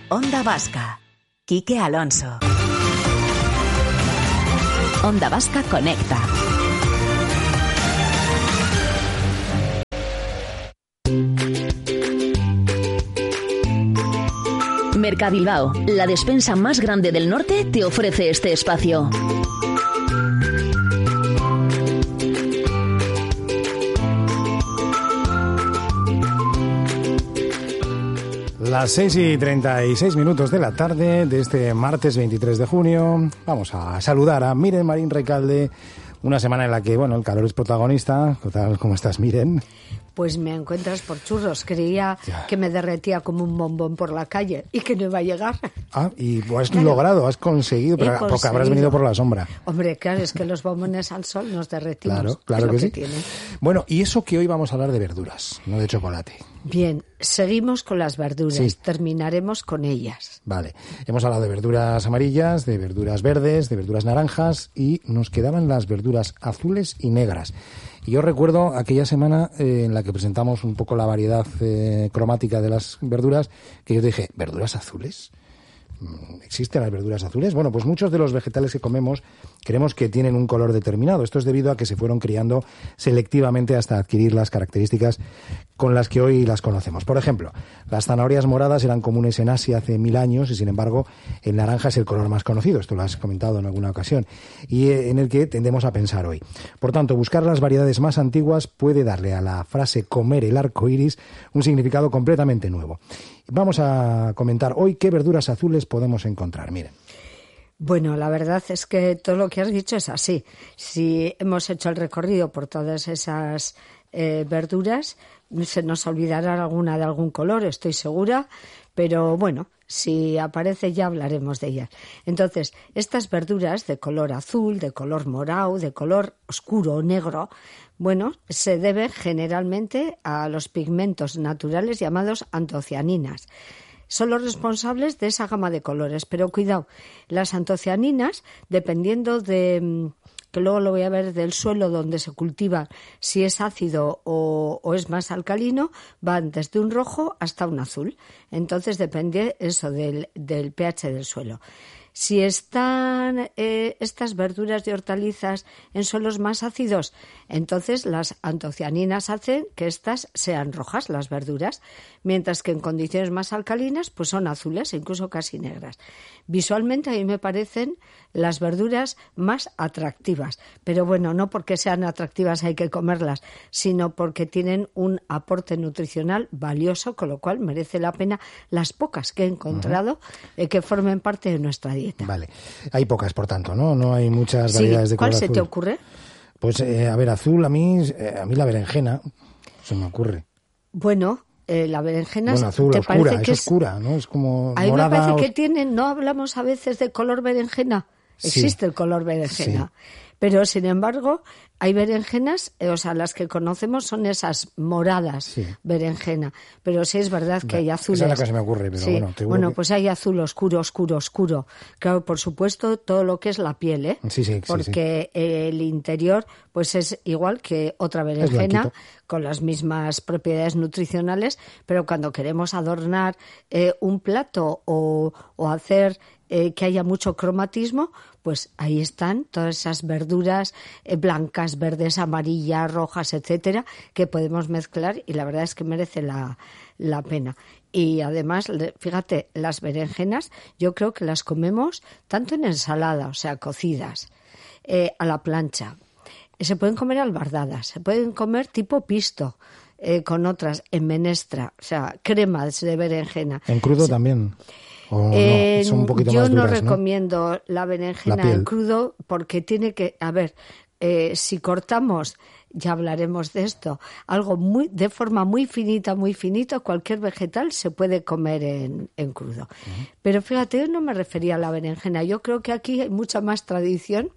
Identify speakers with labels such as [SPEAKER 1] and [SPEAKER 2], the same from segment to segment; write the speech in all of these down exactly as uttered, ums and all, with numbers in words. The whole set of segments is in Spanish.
[SPEAKER 1] Onda Vasca. Quique Alonso. Onda Vasca Conecta. Mercabilbao, la despensa más grande del norte, te ofrece este espacio.
[SPEAKER 2] Las seis y treinta y seis minutos de la tarde de este martes veintitrés de junio. Vamos a saludar a Miren Marín Recalde, una semana en la que, bueno, el calor es protagonista. ¿Qué tal? ¿Cómo estás, Miren?
[SPEAKER 3] Pues me encuentras por churros. Creía ya. que me derretía como un bombón por la calle y que no iba a llegar.
[SPEAKER 2] Ah, y lo has claro. logrado, has conseguido, pero conseguido. Porque habrás venido por la sombra.
[SPEAKER 3] Hombre, claro, es que los bombones al sol nos derretimos.
[SPEAKER 2] Claro, claro que,
[SPEAKER 3] que
[SPEAKER 2] sí.
[SPEAKER 3] Tiene.
[SPEAKER 2] Bueno, y eso que hoy vamos a hablar de verduras, no de chocolate.
[SPEAKER 3] Bien, seguimos con las verduras, sí. terminaremos con ellas.
[SPEAKER 2] Vale, hemos hablado de verduras amarillas, de verduras verdes, de verduras naranjas y nos quedaban las verduras azules y negras. Y yo recuerdo aquella semana eh, en la que presentamos un poco la variedad eh, cromática de las verduras, que yo te dije, ¿verduras azules? ¿Existen las verduras azules? Bueno, pues muchos de los vegetales que comemos creemos que tienen un color determinado. Esto es debido a que se fueron criando selectivamente hasta adquirir las características con las que hoy las conocemos. Por ejemplo, las zanahorias moradas eran comunes en Asia hace mil años y, sin embargo, el naranja es el color más conocido. Esto lo has comentado en alguna ocasión y en el que tendemos a pensar hoy. Por tanto, buscar las variedades más antiguas puede darle a la frase comer el arco iris un significado completamente nuevo. Vamos a comentar hoy qué verduras azules podemos encontrar. Miren.
[SPEAKER 3] Bueno, la verdad es que todo lo que has dicho es así. Si hemos hecho el recorrido por todas esas eh, verduras, se nos olvidará alguna de algún color, estoy segura, pero bueno, si aparece ya hablaremos de ellas. Entonces, estas verduras de color azul, de color morado, de color oscuro o negro, bueno, se deben generalmente a los pigmentos naturales llamados antocianinas. Son los responsables de esa gama de colores, pero cuidado, las antocianinas, dependiendo de, que luego lo voy a ver, del suelo donde se cultiva, si es ácido o, o es más alcalino, van desde un rojo hasta un azul. Entonces depende eso del, del pH del suelo. Si están eh, estas verduras y hortalizas en suelos más ácidos, entonces las antocianinas hacen que estas sean rojas, las verduras, mientras que en condiciones más alcalinas pues son azules e incluso casi negras. Visualmente a mí me parecen las verduras más atractivas, pero bueno, no porque sean atractivas hay que comerlas, sino porque tienen un aporte nutricional valioso, con lo cual merece la pena las pocas que he encontrado uh-huh. eh, que formen parte de nuestra dieta.
[SPEAKER 2] Vale, hay pocas, por tanto, ¿no? No hay muchas variedades
[SPEAKER 3] sí.
[SPEAKER 2] de color azul.
[SPEAKER 3] ¿Cuál se te ocurre?
[SPEAKER 2] Pues, eh, a ver, azul, a mí, eh, a mí la berenjena se me ocurre.
[SPEAKER 3] Bueno, eh, la berenjena...
[SPEAKER 2] Bueno, azul,
[SPEAKER 3] ¿te
[SPEAKER 2] oscura,
[SPEAKER 3] parece que
[SPEAKER 2] es oscura, ¿no? Es como
[SPEAKER 3] a mí
[SPEAKER 2] morada.
[SPEAKER 3] me parece
[SPEAKER 2] os...
[SPEAKER 3] que tienen, no hablamos a veces de color berenjena. Existe sí. el color berenjena. Sí. Pero, sin embargo, hay berenjenas, eh, o sea, las que conocemos son esas moradas, sí. berenjena. Pero sí es verdad que hay azules.
[SPEAKER 2] Esa es la que se me ocurre, pero
[SPEAKER 3] sí.
[SPEAKER 2] bueno.
[SPEAKER 3] Bueno,
[SPEAKER 2] que...
[SPEAKER 3] pues hay azul oscuro, oscuro, oscuro. Claro, por supuesto, todo lo que es la piel, ¿eh?
[SPEAKER 2] Sí, sí,
[SPEAKER 3] Porque
[SPEAKER 2] sí, sí.
[SPEAKER 3] el interior, pues es igual que otra berenjena, con las mismas propiedades nutricionales, pero cuando queremos adornar eh, un plato o, o hacer... Eh, que haya mucho cromatismo, pues ahí están todas esas verduras eh, blancas, verdes, amarillas, rojas, etcétera, que podemos mezclar y la verdad es que merece la, la pena. Y además, fíjate, las berenjenas yo creo que las comemos tanto en ensalada, o sea, cocidas, eh, a la plancha. Se pueden comer albardadas, se pueden comer tipo pisto, eh, con otras en menestra, o sea, cremas de berenjena.
[SPEAKER 2] En crudo
[SPEAKER 3] sí.
[SPEAKER 2] también. Oh,
[SPEAKER 3] eh,
[SPEAKER 2] no, son un poquito
[SPEAKER 3] yo
[SPEAKER 2] más duras,
[SPEAKER 3] no
[SPEAKER 2] ¿no?
[SPEAKER 3] recomiendo la berenjena
[SPEAKER 2] la
[SPEAKER 3] en crudo porque tiene que, a ver, eh, si cortamos, ya hablaremos de esto, algo muy de forma muy finita, muy finito, cualquier vegetal se puede comer en, en crudo. Uh-huh. Pero fíjate, yo no me refería a la berenjena, yo creo que aquí hay mucha más tradición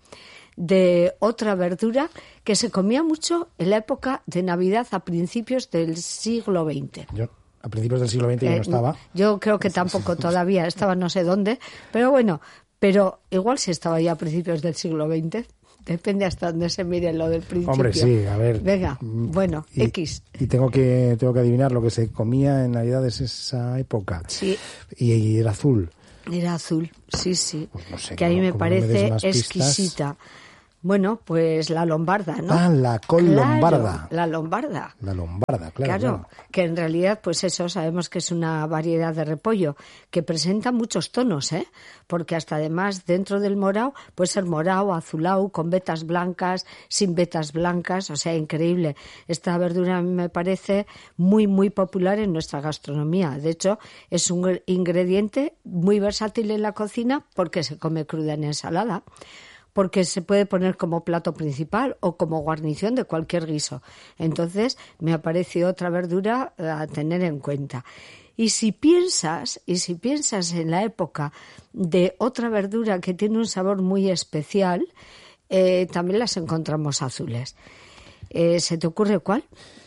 [SPEAKER 3] de otra verdura que se comía mucho en la época de Navidad a principios del siglo veinte.
[SPEAKER 2] Yo. A principios del siglo veinte
[SPEAKER 3] eh,
[SPEAKER 2] yo no estaba.
[SPEAKER 3] Yo creo que tampoco todavía, estaba no sé dónde, pero bueno, pero igual sí estaba ya a principios del siglo veinte. Depende hasta dónde se mire lo del principio.
[SPEAKER 2] Hombre, sí, a ver.
[SPEAKER 3] Venga, bueno,
[SPEAKER 2] y,
[SPEAKER 3] X.
[SPEAKER 2] Y tengo que tengo que adivinar lo que se comía en Navidades esa época.
[SPEAKER 3] Sí.
[SPEAKER 2] Y, y era azul.
[SPEAKER 3] Era azul, sí, sí.
[SPEAKER 2] Pues no sé,
[SPEAKER 3] que a mí
[SPEAKER 2] como,
[SPEAKER 3] me
[SPEAKER 2] como
[SPEAKER 3] parece
[SPEAKER 2] no me
[SPEAKER 3] exquisita. Bueno, pues la lombarda, ¿no?
[SPEAKER 2] Ah, la col
[SPEAKER 3] claro,
[SPEAKER 2] lombarda.
[SPEAKER 3] La lombarda.
[SPEAKER 2] La lombarda, claro, claro.
[SPEAKER 3] Claro, que en realidad, pues eso, sabemos que es una variedad de repollo que presenta muchos tonos, ¿eh? Porque hasta además dentro del morao puede ser morao, azulao, con vetas blancas, sin vetas blancas, o sea, increíble. Esta verdura a mí me parece muy, muy popular en nuestra gastronomía. De hecho, es un ingrediente muy versátil en la cocina porque se come cruda en ensalada, porque se puede poner como plato principal o como guarnición de cualquier guiso. Entonces, me ha parecido otra verdura a tener en cuenta. Y si piensas, y si piensas en la época de otra verdura que tiene un sabor muy especial, eh, también las encontramos azules. Eh, ¿Se te ocurre cuál?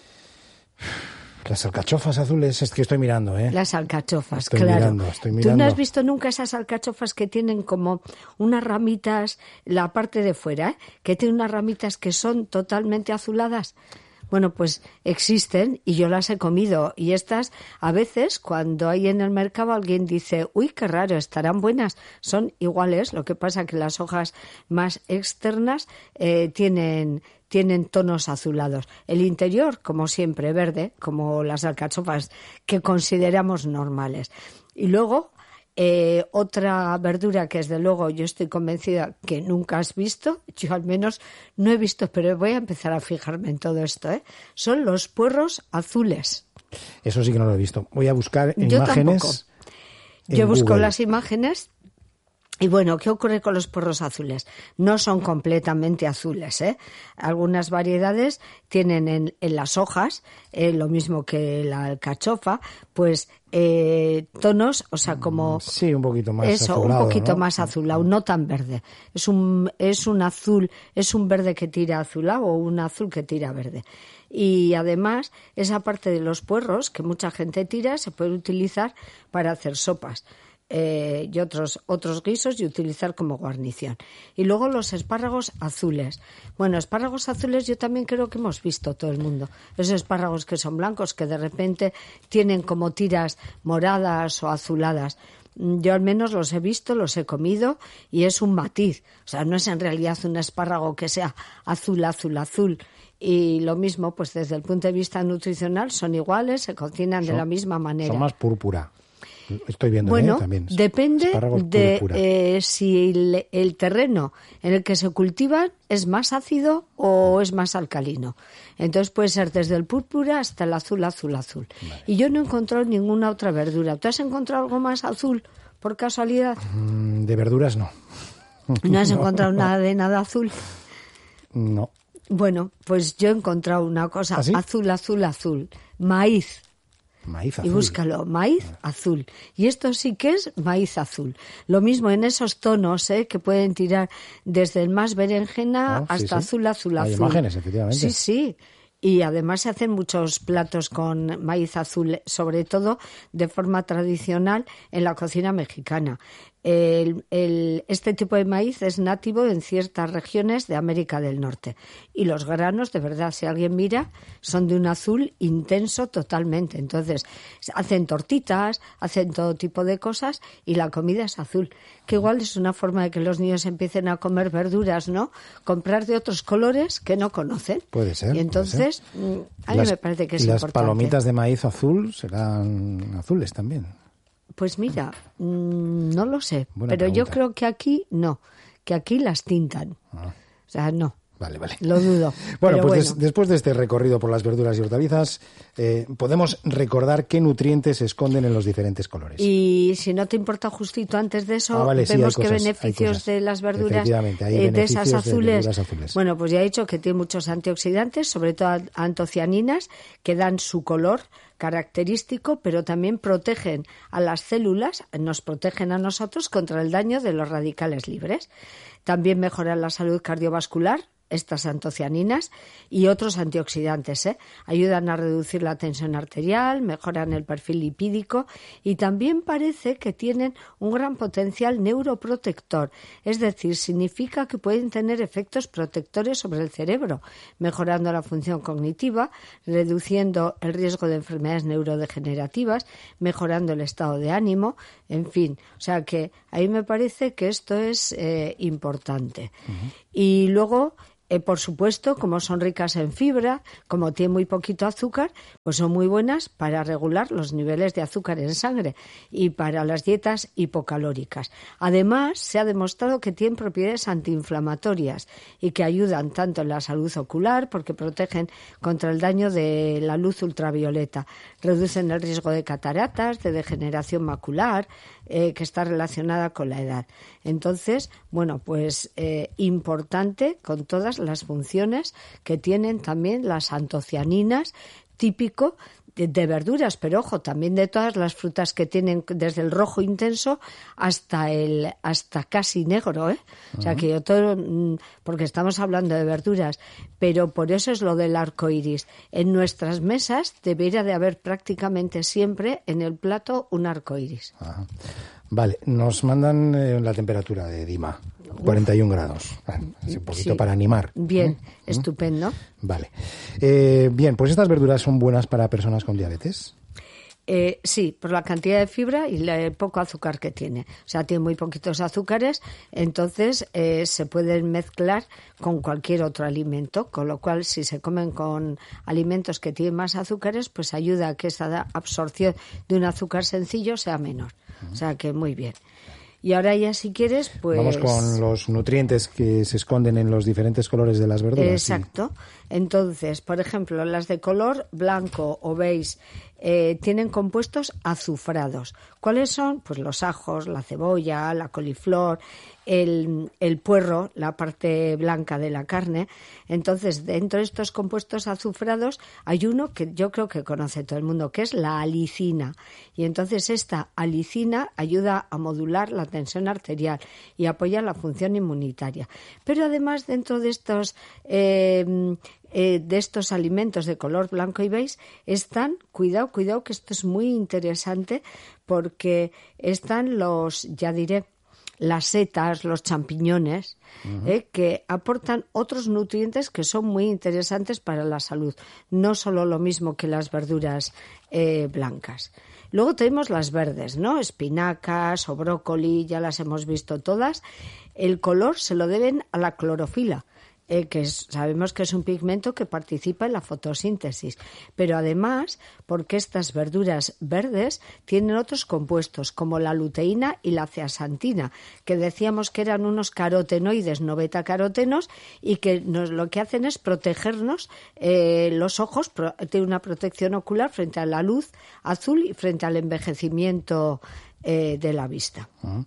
[SPEAKER 2] Las alcachofas azules, es que estoy mirando, ¿eh?
[SPEAKER 3] Las alcachofas,
[SPEAKER 2] estoy
[SPEAKER 3] claro.
[SPEAKER 2] Mirando, estoy mirando.
[SPEAKER 3] ¿Tú no has visto nunca esas alcachofas que tienen como unas ramitas, la parte de fuera, ¿eh? Que tienen unas ramitas que son totalmente azuladas? Bueno, pues existen y yo las he comido. Y estas, a veces, cuando hay en el mercado alguien dice, uy, qué raro, estarán buenas. Son iguales, lo que pasa que las hojas más externas eh, tienen... tienen tonos azulados. El interior, como siempre, verde, como las alcachofas que consideramos normales. Y luego, eh, otra verdura que desde luego yo estoy convencida que nunca has visto, yo al menos no he visto, pero voy a empezar a fijarme en todo esto, ¿eh? Son los puerros azules.
[SPEAKER 2] Eso sí que no lo he visto. Voy a buscar
[SPEAKER 3] yo
[SPEAKER 2] imágenes.
[SPEAKER 3] Tampoco.
[SPEAKER 2] En
[SPEAKER 3] yo busco
[SPEAKER 2] Google.
[SPEAKER 3] las imágenes. Y bueno, ¿qué ocurre con los puerros azules? No son completamente azules, ¿eh? Algunas variedades tienen en, en las hojas, eh, lo mismo que la alcachofa, pues eh, tonos, o sea, como...
[SPEAKER 2] Sí, un poquito más
[SPEAKER 3] eso,
[SPEAKER 2] azulado,
[SPEAKER 3] un poquito
[SPEAKER 2] ¿no?
[SPEAKER 3] más azulado, no tan verde. Es un, es un azul, es un verde que tira azulado o un azul que tira verde. Y además, esa parte de los puerros que mucha gente tira se puede utilizar para hacer sopas. Eh, y otros otros guisos y utilizar como guarnición. Y luego los espárragos azules. Bueno, espárragos azules yo también creo que hemos visto todo el mundo. Esos espárragos que son blancos, que de repente tienen como tiras moradas o azuladas. Yo al menos los he visto, los he comido y es un matiz. O sea, no es en realidad un espárrago que sea azul, azul, azul. Y lo mismo, pues desde el punto de vista nutricional, son iguales, se cocinan
[SPEAKER 2] son,
[SPEAKER 3] de la misma manera.
[SPEAKER 2] Son más púrpura. Estoy viendo,
[SPEAKER 3] bueno,
[SPEAKER 2] ¿eh? También.
[SPEAKER 3] Depende de eh, si el, el terreno en el que se cultivan es más ácido o es más alcalino. Entonces puede ser desde el púrpura hasta el azul, azul, azul. Vale. Y yo no he encontrado ninguna otra verdura. ¿Tú has encontrado algo más azul, por casualidad?
[SPEAKER 2] Mm, de verduras no.
[SPEAKER 3] ¿No has encontrado nada de nada azul?
[SPEAKER 2] No.
[SPEAKER 3] Bueno, pues yo he encontrado una cosa
[SPEAKER 2] ¿Ah, sí?
[SPEAKER 3] azul, azul, azul. Maíz.
[SPEAKER 2] Maíz azul.
[SPEAKER 3] Y búscalo, maíz azul. Y esto sí que es maíz azul. Lo mismo en esos tonos, ¿eh? Que pueden tirar desde el más berenjena
[SPEAKER 2] oh,
[SPEAKER 3] hasta
[SPEAKER 2] sí, sí.
[SPEAKER 3] azul, azul,
[SPEAKER 2] Hay
[SPEAKER 3] azul.
[SPEAKER 2] imágenes, efectivamente.
[SPEAKER 3] Sí, sí. Y además se hacen muchos platos con maíz azul, sobre todo de forma tradicional en la cocina mexicana. El, el, este tipo de maíz es nativo en ciertas regiones de América del Norte. Y los granos, de verdad, si alguien mira, son de un azul intenso totalmente. Entonces, hacen tortitas, hacen todo tipo de cosas y la comida es azul. Que igual es una forma de que los niños empiecen a comer verduras, ¿no? Comprar de otros colores que no conocen.
[SPEAKER 2] Puede ser.
[SPEAKER 3] Y entonces,
[SPEAKER 2] ser.
[SPEAKER 3] a mí
[SPEAKER 2] las,
[SPEAKER 3] me parece que es
[SPEAKER 2] y las
[SPEAKER 3] importante.
[SPEAKER 2] Las palomitas de maíz azul serán azules también.
[SPEAKER 3] Pues mira, no lo sé,
[SPEAKER 2] Buena
[SPEAKER 3] pero
[SPEAKER 2] pregunta.
[SPEAKER 3] yo creo que aquí no, que aquí las tintan.
[SPEAKER 2] Ah.
[SPEAKER 3] O sea, no.
[SPEAKER 2] Vale, vale.
[SPEAKER 3] Lo dudo.
[SPEAKER 2] Bueno,
[SPEAKER 3] pero
[SPEAKER 2] pues
[SPEAKER 3] bueno.
[SPEAKER 2] Des, después de este recorrido por las verduras y hortalizas, eh, podemos recordar qué nutrientes se esconden en los diferentes colores.
[SPEAKER 3] Y si no te importa justito antes de eso,
[SPEAKER 2] ah, vale, sí,
[SPEAKER 3] vemos
[SPEAKER 2] hay
[SPEAKER 3] qué
[SPEAKER 2] cosas,
[SPEAKER 3] beneficios de las verduras,
[SPEAKER 2] hay
[SPEAKER 3] eh, de esas azules.
[SPEAKER 2] De azules.
[SPEAKER 3] Bueno, pues ya he dicho que tiene muchos antioxidantes, sobre todo antocianinas, que dan su color, característico, pero también protegen a las células, nos protegen a nosotros contra el daño de los radicales libres. También mejoran la salud cardiovascular, estas antocianinas, y otros antioxidantes, ¿eh? Ayudan a reducir la tensión arterial, mejoran el perfil lipídico y también parece que tienen un gran potencial neuroprotector, es decir, significa que pueden tener efectos protectores sobre el cerebro, mejorando la función cognitiva, reduciendo el riesgo de enfermedades neurodegenerativas, mejorando el estado de ánimo, en fin, o sea que a mí me parece que esto es eh, importante. Uh-huh. Y luego, Eh, por supuesto, como son ricas en fibra, como tienen muy poquito azúcar, pues son muy buenas para regular los niveles de azúcar en sangre y para las dietas hipocalóricas. Además, se ha demostrado que tienen propiedades antiinflamatorias y que ayudan tanto en la salud ocular, porque protegen contra el daño de la luz ultravioleta, reducen el riesgo de cataratas, de degeneración macular, eh, que está relacionada con la edad. Entonces, bueno, pues eh, importante con todas las funciones que tienen también las antocianinas, típico de, de verduras, pero ojo, también de todas las frutas que tienen, desde el rojo intenso hasta el hasta casi negro, ¿eh? Uh-huh. O sea que yo todo, porque estamos hablando de verduras, pero por eso es lo del arco iris. En nuestras mesas debería de haber prácticamente siempre en el plato un arco iris.
[SPEAKER 2] Ajá. Vale, nos mandan eh, la temperatura de Dima, cuarenta y un grados, bueno, así un poquito sí, para animar.
[SPEAKER 3] Bien,
[SPEAKER 2] ¿eh?
[SPEAKER 3] Estupendo.
[SPEAKER 2] Vale. Eh, bien, pues estas verduras son buenas para personas con diabetes.
[SPEAKER 3] Eh, sí, por la cantidad de fibra y el poco azúcar que tiene. O sea, tiene muy poquitos azúcares, entonces eh, se pueden mezclar con cualquier otro alimento, con lo cual si se comen con alimentos que tienen más azúcares, pues ayuda a que esa absorción de un azúcar sencillo sea menor. O sea que muy bien. Y ahora ya si quieres, pues...
[SPEAKER 2] Vamos con los nutrientes que se esconden en los diferentes colores de las verduras.
[SPEAKER 3] Exacto. Sí. Entonces, por ejemplo, las de color blanco o beige eh, tienen compuestos azufrados. ¿Cuáles son? Pues los ajos, la cebolla, la coliflor, el, el puerro, la parte blanca de la carne. Entonces, dentro de estos compuestos azufrados hay uno que yo creo que conoce todo el mundo, que es la alicina. Y entonces esta alicina ayuda a modular la tensión arterial y apoya la función inmunitaria. Pero además, dentro de estos... Eh, Eh, de estos alimentos de color blanco y beige están, cuidado, cuidado, que esto es muy interesante porque están los, ya diré, las setas, los champiñones, uh-huh. eh, que aportan otros nutrientes que son muy interesantes para la salud, no solo lo mismo que las verduras eh, blancas. Luego tenemos las verdes, ¿no? Espinacas o brócoli, ya las hemos visto todas. El color se lo deben a la clorofila. Eh, que es, sabemos que es un pigmento que participa en la fotosíntesis, pero además porque estas verduras verdes tienen otros compuestos como la luteína y la zeaxantina, que decíamos que eran unos carotenoides no betacarotenos y que nos, lo que hacen es protegernos eh, los ojos, pro, tiene una protección ocular frente a la luz azul y frente al envejecimiento eh, de la vista.
[SPEAKER 2] Uh-huh.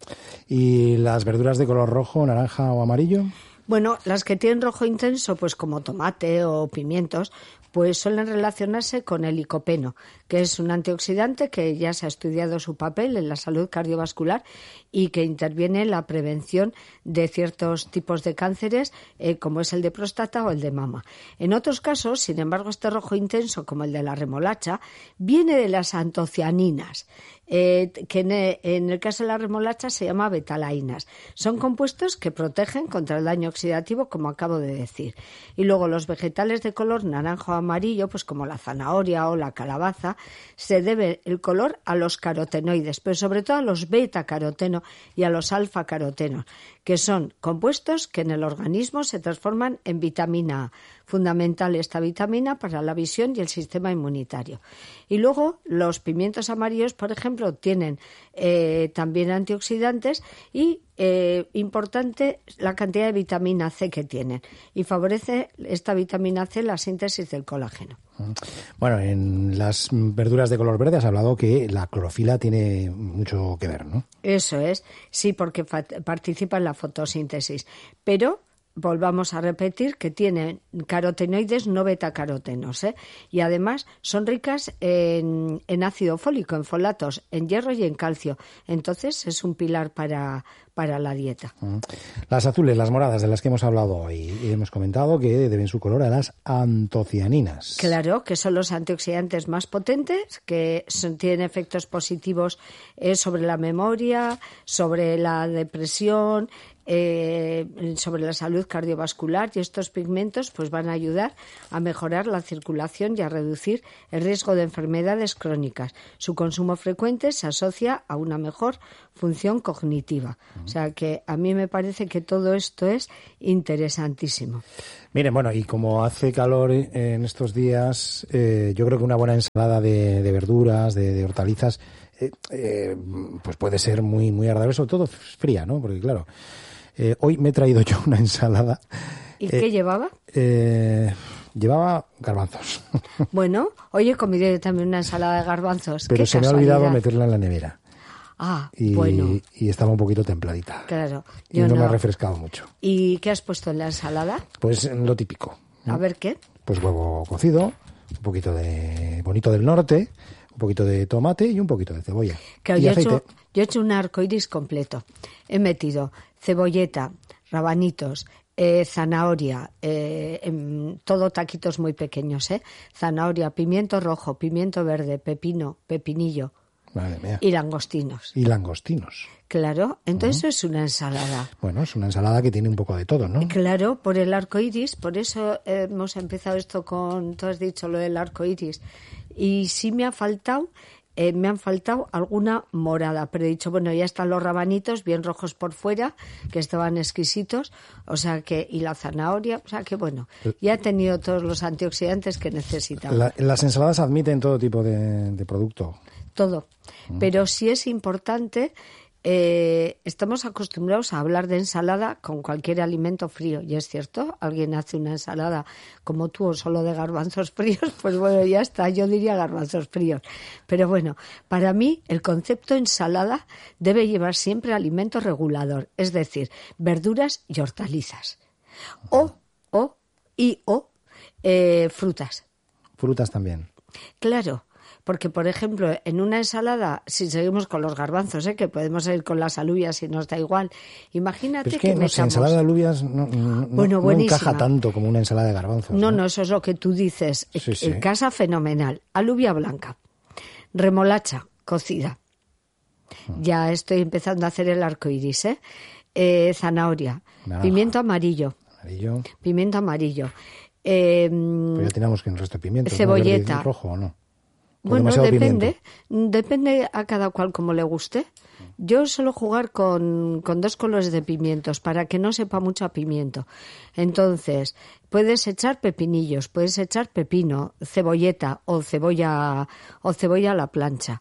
[SPEAKER 2] ¿Y las verduras de color rojo, naranja o amarillo?
[SPEAKER 3] Bueno, las que tienen rojo intenso, pues como tomate o pimientos, pues suelen relacionarse con el licopeno, que es un antioxidante que ya se ha estudiado su papel en la salud cardiovascular y que interviene en la prevención de ciertos tipos de cánceres, eh, como es el de próstata o el de mama. En otros casos, sin embargo, este rojo intenso, como el de la remolacha, viene de las antocianinas, eh, que en el, en el caso de la remolacha se llama betalainas. Son compuestos que protegen contra el daño oxidativo, como acabo de decir. Y luego los vegetales de color naranja o amarillo, pues como la zanahoria o la calabaza, se debe el color a los carotenoides, pero sobre todo a los beta-caroteno y a los alfa-carotenos, que son compuestos que en el organismo se transforman en vitamina A. Fundamental esta vitamina para la visión y el sistema inmunitario. Y luego los pimientos amarillos, por ejemplo, tienen eh, también antioxidantes y eh, importante la cantidad de vitamina C que tienen. Y favorece esta vitamina C la síntesis del colágeno.
[SPEAKER 2] Bueno, en las verduras de color verde has hablado que la clorofila tiene mucho que ver, ¿no?
[SPEAKER 3] Eso es, sí, porque fa- participa en la fotosíntesis. Pero volvamos a repetir que tienen carotenoides, no betacarotenos, ¿eh? Y además son ricas en, en ácido fólico, en folatos, en hierro y en calcio. Entonces es un pilar para, para la dieta.
[SPEAKER 2] Las azules, las moradas de las que hemos hablado hoy, y hemos comentado que deben su color a las antocianinas.
[SPEAKER 3] Claro, que son los antioxidantes más potentes, que son, tienen efectos positivos eh, sobre la memoria, sobre la depresión, Eh, sobre la salud cardiovascular, y estos pigmentos pues van a ayudar a mejorar la circulación y a reducir el riesgo de enfermedades crónicas. Su consumo frecuente se asocia a una mejor función cognitiva. O sea que a mí me parece que todo esto es interesantísimo.
[SPEAKER 2] Miren, bueno, y como hace calor en estos días, eh, yo creo que una buena ensalada de, de verduras, de, de hortalizas, eh, eh, pues puede ser muy, muy agradable, sobre todo fría, ¿no? Porque claro, Eh, hoy me he traído yo una ensalada.
[SPEAKER 3] ¿Y
[SPEAKER 2] eh,
[SPEAKER 3] qué llevaba?
[SPEAKER 2] Eh, llevaba garbanzos.
[SPEAKER 3] Bueno, hoy he comido yo también una ensalada de garbanzos.
[SPEAKER 2] Pero
[SPEAKER 3] ¿Qué
[SPEAKER 2] se me ha
[SPEAKER 3] casualidad?
[SPEAKER 2] olvidado meterla en la nevera.
[SPEAKER 3] Ah,
[SPEAKER 2] y,
[SPEAKER 3] bueno.
[SPEAKER 2] Y estaba un poquito templadita.
[SPEAKER 3] Claro.
[SPEAKER 2] Y
[SPEAKER 3] Yo
[SPEAKER 2] no,
[SPEAKER 3] no
[SPEAKER 2] me ha refrescado mucho.
[SPEAKER 3] ¿Y qué has puesto en la ensalada?
[SPEAKER 2] Pues lo típico, ¿no?
[SPEAKER 3] A ver qué.
[SPEAKER 2] Pues huevo cocido, un poquito de bonito del norte, un poquito de tomate y un poquito de cebolla.
[SPEAKER 3] Claro,
[SPEAKER 2] y
[SPEAKER 3] yo, he
[SPEAKER 2] aceite.
[SPEAKER 3] hecho, yo he hecho un arco iris completo. He metido cebolleta, rabanitos, eh, zanahoria, eh, em, todo taquitos muy pequeños, ¿eh? Zanahoria, pimiento rojo, pimiento verde, pepino, pepinillo.
[SPEAKER 2] Madre mía.
[SPEAKER 3] Y langostinos.
[SPEAKER 2] Y langostinos.
[SPEAKER 3] Claro, entonces uh-huh. eso es una ensalada.
[SPEAKER 2] Bueno, es una ensalada que tiene un poco de todo, ¿no?
[SPEAKER 3] Claro, por el arco iris, por eso eh, hemos empezado esto con, tú has dicho lo del arco iris. Y sí me ha faltado, eh, me han faltado alguna morada, pero he dicho, bueno, ya están los rabanitos bien rojos por fuera, que estaban exquisitos, o sea que, y la zanahoria, o sea que bueno, ya he tenido todos los antioxidantes que necesitaba.
[SPEAKER 2] La, las ensaladas admiten todo tipo de, de producto.
[SPEAKER 3] Todo, pero sí es importante. Eh, estamos acostumbrados a hablar de ensalada con cualquier alimento frío, y es cierto, alguien hace una ensalada como tú o solo de garbanzos fríos, pues bueno, ya está, yo diría garbanzos fríos. Pero bueno, para mí el concepto ensalada debe llevar siempre alimento regulador, es decir, verduras y hortalizas, o, o, y o eh, frutas.
[SPEAKER 2] Frutas también.
[SPEAKER 3] Claro. Porque, por ejemplo, en una ensalada, si seguimos con los garbanzos, ¿eh? Que podemos ir con las alubias y nos da igual. Imagínate
[SPEAKER 2] Pero es que,
[SPEAKER 3] que
[SPEAKER 2] no
[SPEAKER 3] metamos...
[SPEAKER 2] sé, ensalada de alubias no, no,
[SPEAKER 3] bueno,
[SPEAKER 2] no encaja tanto como una ensalada de garbanzos.
[SPEAKER 3] No,
[SPEAKER 2] no,
[SPEAKER 3] no, eso es lo que tú dices.
[SPEAKER 2] Sí, sí.
[SPEAKER 3] En casa, fenomenal. Alubia blanca, remolacha cocida. Hmm. Ya estoy empezando a hacer el arco iris, ¿eh? eh zanahoria, naranja. Pimiento amarillo.
[SPEAKER 2] Amarillo.
[SPEAKER 3] Pimiento amarillo. Eh,
[SPEAKER 2] Pero ya tenemos que el resto de pimientos.
[SPEAKER 3] Cebolleta.
[SPEAKER 2] ¿No? ¿Rojo o no?
[SPEAKER 3] Bueno, depende, pimiento. depende a cada cual como le guste. Yo suelo jugar con, con dos colores de pimientos para que no sepa mucho a pimiento. Entonces, puedes echar pepinillos, puedes echar pepino, cebolleta o cebolla o cebolla a la plancha.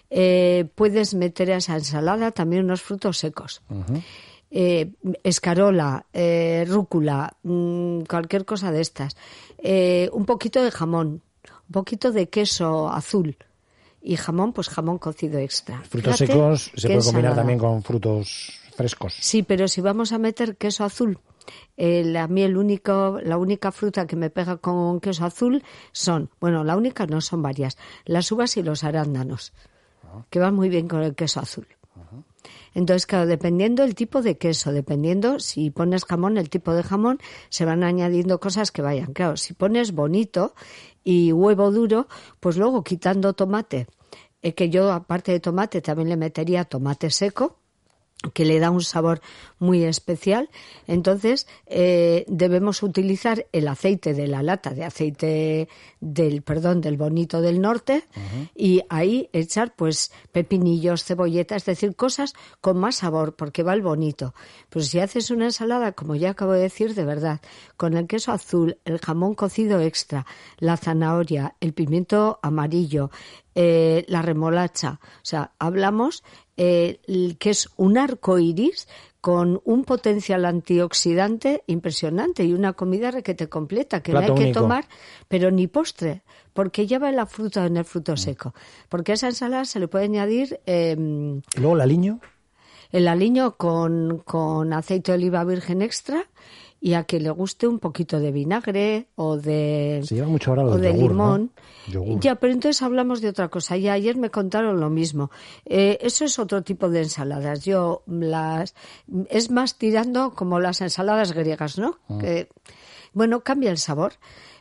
[SPEAKER 3] Eh, puedes meter a esa ensalada también unos frutos secos. Uh-huh. Eh, escarola, eh, rúcula, mmm, cualquier cosa de estas. Eh, un poquito de jamón. Un poquito de queso azul y jamón, pues jamón cocido extra.
[SPEAKER 2] Frutos
[SPEAKER 3] Fíjate,
[SPEAKER 2] secos se puede
[SPEAKER 3] ensalada.
[SPEAKER 2] combinar también con frutos frescos.
[SPEAKER 3] Sí, pero si vamos a meter queso azul, eh, a mí el único, la única fruta que me pega con queso azul son, bueno, la única no, son varias, las uvas y los arándanos, uh-huh. que van muy bien con el queso azul. Uh-huh. Entonces, claro, dependiendo el tipo de queso, dependiendo si pones jamón, el tipo de jamón, se van añadiendo cosas que vayan. Claro, si pones bonito y huevo duro, pues luego quitando tomate, eh, que yo aparte de tomate también le metería tomate seco, que le da un sabor muy especial. Entonces eh, debemos utilizar el aceite de la lata de aceite del perdón del bonito del norte, uh-huh. y ahí echar pues pepinillos, cebolleta, es decir, cosas con más sabor, porque va el bonito. Pues si haces una ensalada, como ya acabo de decir, de verdad, con el queso azul, el jamón cocido extra, la zanahoria, el pimiento amarillo, eh, la remolacha, o sea, hablamos eh, que es un arco iris con un potencial antioxidante impresionante y una comida requete completa, que
[SPEAKER 2] Plato
[SPEAKER 3] no hay que
[SPEAKER 2] único.
[SPEAKER 3] tomar, pero ni postre, porque lleva la fruta en el fruto seco. Porque a esa ensalada se le puede añadir... Eh,
[SPEAKER 2] ¿Y luego el aliño?
[SPEAKER 3] El aliño con, con aceite de oliva virgen extra y a quien le guste un poquito de vinagre o de,
[SPEAKER 2] Se lleva mucho ahora lo
[SPEAKER 3] o
[SPEAKER 2] del
[SPEAKER 3] de
[SPEAKER 2] yogur,
[SPEAKER 3] limón.
[SPEAKER 2] ¿no? Yogur.
[SPEAKER 3] Ya, pero entonces hablamos de otra cosa. Ya ayer me contaron lo mismo. Eh, eso es otro tipo de ensaladas. Yo las es más tirando como las ensaladas griegas, ¿no? Mm. Que, bueno, cambia el sabor.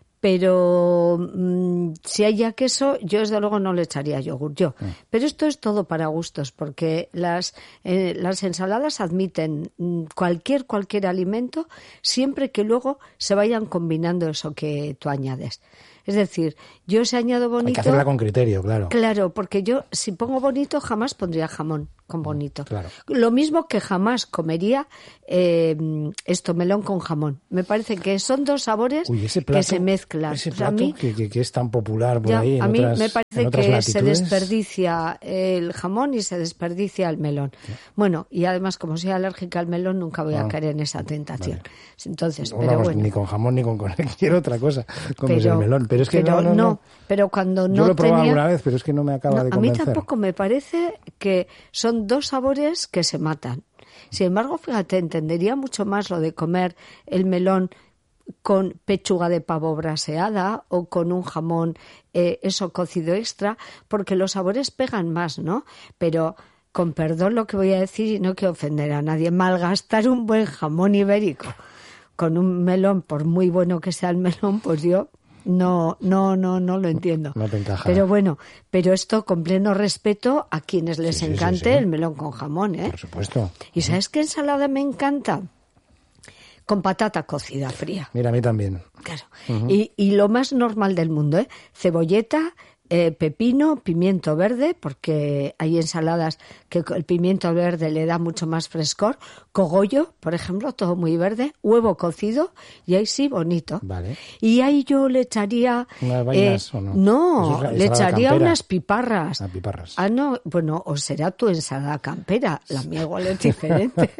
[SPEAKER 3] Pero mmm, si hay ya queso, yo desde luego no le echaría yogur, yo. Mm. Pero esto es todo para gustos, porque las, eh, las ensaladas admiten cualquier, cualquier alimento, siempre que luego se vayan combinando eso que tú añades. Es decir, yo si añado bonito...
[SPEAKER 2] Hay que hacerla con criterio, claro.
[SPEAKER 3] Claro, porque yo si pongo bonito jamás pondría jamón con bonito.
[SPEAKER 2] Claro.
[SPEAKER 3] Lo mismo que jamás comería eh, esto, melón con jamón. Me parece que son dos sabores
[SPEAKER 2] Uy, ese plato,
[SPEAKER 3] que se mezclan.
[SPEAKER 2] Ese
[SPEAKER 3] o sea,
[SPEAKER 2] plato
[SPEAKER 3] a mí,
[SPEAKER 2] que, que, que es tan popular por
[SPEAKER 3] ya,
[SPEAKER 2] ahí en
[SPEAKER 3] a mí
[SPEAKER 2] otras,
[SPEAKER 3] me parece
[SPEAKER 2] en
[SPEAKER 3] que
[SPEAKER 2] latitudes.
[SPEAKER 3] Se desperdicia el jamón y se desperdicia el melón. ¿Sí? Bueno, y además como soy alérgica al melón nunca voy a ah, caer en esa tentación. Vale. Entonces,
[SPEAKER 2] no,
[SPEAKER 3] pero
[SPEAKER 2] vamos,
[SPEAKER 3] bueno.
[SPEAKER 2] Ni con jamón ni con cualquier otra cosa como
[SPEAKER 3] pero,
[SPEAKER 2] es el melón. Pero es que
[SPEAKER 3] pero
[SPEAKER 2] no, no, no.
[SPEAKER 3] no, pero cuando no
[SPEAKER 2] Yo lo he probado
[SPEAKER 3] tenía...
[SPEAKER 2] alguna vez, pero es que no me acaba
[SPEAKER 3] no,
[SPEAKER 2] de convencer.
[SPEAKER 3] A mí tampoco me parece que son dos sabores que se matan. Sin embargo, fíjate, entendería mucho más lo de comer el melón con pechuga de pavo braseada o con un jamón, eh, eso cocido extra, porque los sabores pegan más, ¿no? Pero, con perdón lo que voy a decir y no quiero ofender a nadie, malgastar un buen jamón ibérico con un melón, por muy bueno que sea el melón, pues yo... No, no, no, no lo entiendo.
[SPEAKER 2] No te encaja.
[SPEAKER 3] Pero bueno, pero esto con pleno respeto a quienes les
[SPEAKER 2] sí, sí,
[SPEAKER 3] encante
[SPEAKER 2] sí, sí.
[SPEAKER 3] el melón con jamón, ¿eh?
[SPEAKER 2] Por supuesto.
[SPEAKER 3] ¿Y sabes qué ensalada me encanta? Con patata cocida fría.
[SPEAKER 2] Mira, a mí también.
[SPEAKER 3] Claro. Uh-huh. Y, y lo más normal del mundo, ¿eh? Cebolleta, eh, pepino, pimiento verde, porque hay ensaladas que el pimiento verde le da mucho más frescor, cogollo, por ejemplo, todo muy verde, huevo cocido, y ahí sí, bonito.
[SPEAKER 2] Vale.
[SPEAKER 3] Y ahí yo le echaría...
[SPEAKER 2] ¿Unas vainas eh, o no?
[SPEAKER 3] No,
[SPEAKER 2] es
[SPEAKER 3] le echaría
[SPEAKER 2] campera.
[SPEAKER 3] unas piparras.
[SPEAKER 2] Ah, piparras.
[SPEAKER 3] Ah, no, bueno, o será tu ensalada campera, la mía igual es diferente.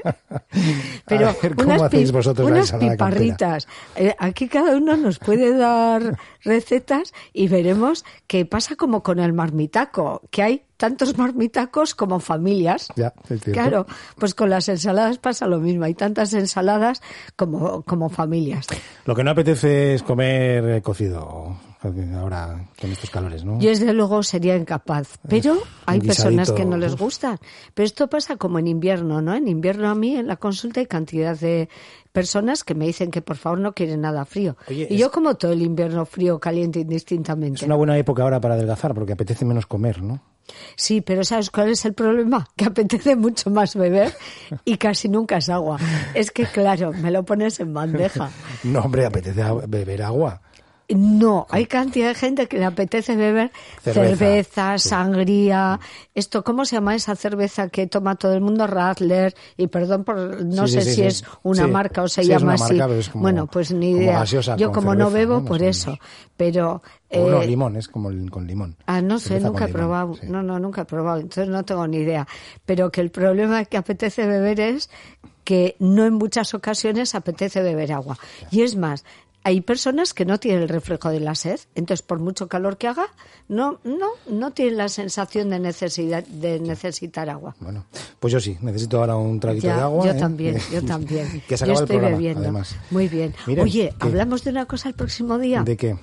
[SPEAKER 3] Pero
[SPEAKER 2] a ver, ¿cómo
[SPEAKER 3] unas,
[SPEAKER 2] hacéis vosotros la
[SPEAKER 3] unas
[SPEAKER 2] ensalada
[SPEAKER 3] piparritas. Eh, aquí cada uno nos puede dar recetas y veremos qué pasa como con el marmitaco, que hay tantos marmitacos como familias.
[SPEAKER 2] Ya, es cierto.
[SPEAKER 3] Claro, pues con las ensaladas pasa lo mismo, hay tantas ensaladas como, como familias.
[SPEAKER 2] Lo que no apetece es comer cocido ahora con estos calores, ¿no?
[SPEAKER 3] Yo desde luego sería incapaz, pero eh, hay personas que no les
[SPEAKER 2] uf.
[SPEAKER 3] gustan. Pero esto pasa como en invierno, ¿no? En invierno a mí en la consulta hay cantidad de personas que me dicen que por favor no quieren nada frío.
[SPEAKER 2] Oye,
[SPEAKER 3] y
[SPEAKER 2] es...
[SPEAKER 3] yo como todo el invierno frío, caliente indistintamente.
[SPEAKER 2] Es una buena época ahora para adelgazar porque apetece menos comer, ¿no?
[SPEAKER 3] Sí, pero ¿sabes cuál es el problema? Que apetece mucho más beber y casi nunca es agua. Es que, claro, me lo pones en bandeja.
[SPEAKER 2] No, hombre, apetece beber agua.
[SPEAKER 3] No, hay cantidad de gente que le apetece beber cerveza, cerveza sí. sangría. Esto, ¿cómo se llama esa cerveza que toma todo el mundo? Radler. Y perdón, por no
[SPEAKER 2] sí,
[SPEAKER 3] sé
[SPEAKER 2] sí,
[SPEAKER 3] si
[SPEAKER 2] sí,
[SPEAKER 3] es una
[SPEAKER 2] sí.
[SPEAKER 3] marca o se
[SPEAKER 2] sí,
[SPEAKER 3] llama
[SPEAKER 2] es una
[SPEAKER 3] así.
[SPEAKER 2] Marca, pero es como,
[SPEAKER 3] bueno, pues ni idea. Yo como
[SPEAKER 2] cerveza,
[SPEAKER 3] no bebo,
[SPEAKER 2] ¿no?
[SPEAKER 3] por eso. Pero
[SPEAKER 2] eh, o no,
[SPEAKER 3] eh,
[SPEAKER 2] limón, es como el, con limón.
[SPEAKER 3] Ah, no sé, cerveza nunca he limón, probado. Sí. No, no, nunca he probado. Entonces no tengo ni idea. Pero que el problema que apetece beber es que no en muchas ocasiones apetece beber agua. Y es más, hay personas que no tienen el reflejo de la sed, entonces por mucho calor que haga, no, no, no tienen la sensación de necesidad de necesitar agua.
[SPEAKER 2] Bueno, pues yo sí, necesito ahora un traguito
[SPEAKER 3] ya,
[SPEAKER 2] de agua.
[SPEAKER 3] Yo
[SPEAKER 2] ¿eh?
[SPEAKER 3] también, yo también.
[SPEAKER 2] que se
[SPEAKER 3] yo
[SPEAKER 2] acaba
[SPEAKER 3] estoy
[SPEAKER 2] el programa,
[SPEAKER 3] bebiendo.
[SPEAKER 2] Además.
[SPEAKER 3] Muy bien.
[SPEAKER 2] Miren,
[SPEAKER 3] Oye,
[SPEAKER 2] ¿qué?
[SPEAKER 3] ¿hablamos de una cosa el próximo día?
[SPEAKER 2] ¿De qué?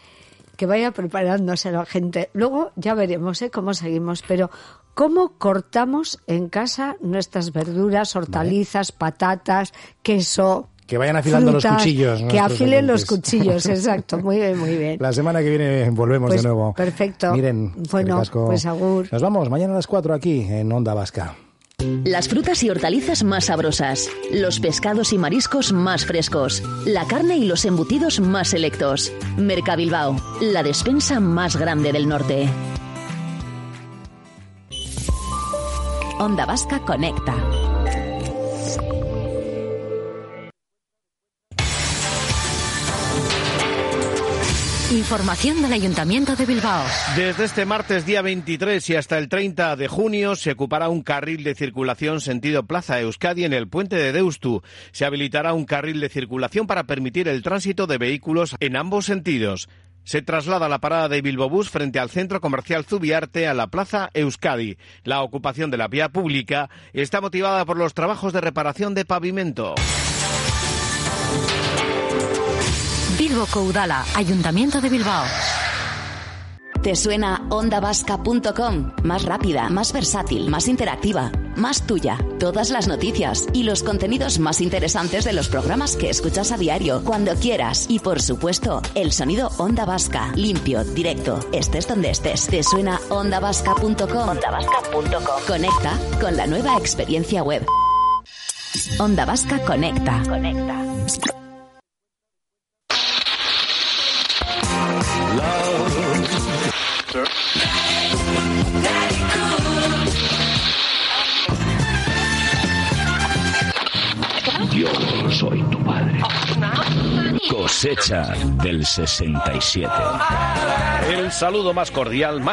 [SPEAKER 3] Que vaya preparándose la gente. Luego ya veremos ¿eh? cómo seguimos, pero ¿cómo cortamos en casa nuestras verduras, hortalizas, vale. patatas, queso?
[SPEAKER 2] Que vayan afilando
[SPEAKER 3] frutas,
[SPEAKER 2] los cuchillos.
[SPEAKER 3] Que afilen
[SPEAKER 2] oyentes.
[SPEAKER 3] los cuchillos, exacto. Muy bien, muy bien.
[SPEAKER 2] La semana que viene volvemos
[SPEAKER 3] pues,
[SPEAKER 2] de nuevo.
[SPEAKER 3] Perfecto.
[SPEAKER 2] Miren,
[SPEAKER 3] bueno, pues agur.
[SPEAKER 2] Nos vamos mañana a las cuatro aquí en Onda Vasca.
[SPEAKER 1] Las frutas y hortalizas más sabrosas, los pescados y mariscos más frescos, la carne y los embutidos más selectos. Mercabilbao, la despensa más grande del norte. Onda Vasca conecta.
[SPEAKER 4] Información del Ayuntamiento de Bilbao.
[SPEAKER 5] Desde este martes día veintitrés y hasta el treinta de junio se ocupará un carril de circulación sentido Plaza Euskadi en el puente de Deustu. Se habilitará un carril de circulación para permitir el tránsito de vehículos en ambos sentidos. Se traslada la parada de Bilbobús frente al centro comercial Zubiarte a la Plaza Euskadi. La ocupación de la vía pública está motivada por los trabajos de reparación de pavimento.
[SPEAKER 4] Bilboko Udala, Ayuntamiento de Bilbao.
[SPEAKER 1] ¿Te suena onda vasca punto com? Más rápida, más versátil, más interactiva, más tuya. Todas las noticias y los contenidos más interesantes de los programas que escuchas a diario, cuando quieras. Y por supuesto, el sonido Onda Vasca, limpio, directo, estés donde estés. ¿Te suena onda vasca punto com? onda vasca punto com. Conecta con la nueva experiencia web. Onda Vasca Conecta. Conecta.
[SPEAKER 6] Yo soy tu padre. Cosecha del sesenta y siete.
[SPEAKER 5] El saludo más cordial, más